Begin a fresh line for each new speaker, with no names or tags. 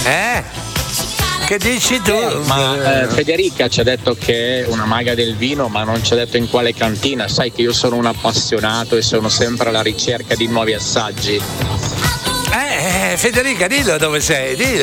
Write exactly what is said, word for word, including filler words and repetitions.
Eh? Che dici tu?
Eh, ma eh, Federica ci ha detto che è una maga del vino, ma non ci ha detto in quale cantina. Sai che io sono un appassionato e sono sempre alla ricerca di nuovi assaggi.
Eh, Federica, dillo dove sei, dillo.